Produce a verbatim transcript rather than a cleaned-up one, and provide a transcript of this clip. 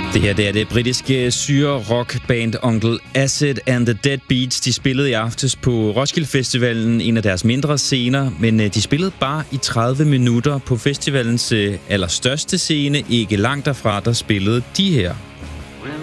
Det her det er det britiske syre-rockband Uncle Acid and the Deadbeats. De spillede i aftes på Roskilde Festivalen, en af deres mindre scener, men de spillede bare i tredive minutter på festivalens allerstørste scene. Ikke langt derfra, der spillede de her.